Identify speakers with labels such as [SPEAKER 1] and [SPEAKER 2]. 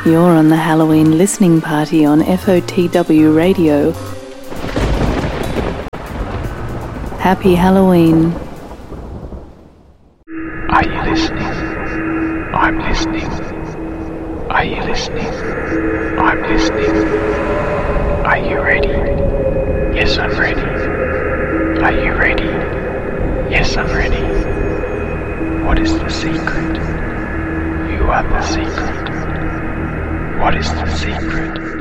[SPEAKER 1] You're on the Halloween listening party on FOTW Radio. Happy Halloween.
[SPEAKER 2] Are you listening? I'm listening. Are you listening? I'm listening. Are you ready? Yes, I'm ready. Are you ready? Yes, I'm ready. What is the secret? You are the secret. What is the secret?